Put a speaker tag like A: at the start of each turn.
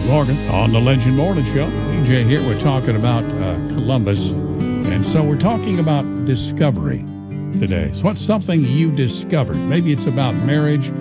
A: Greg Morgan on the Legend Morning Show. EJ here. We're talking about Columbus. And so we're talking about discovery today. So what's something you discovered? Maybe it's about marriage.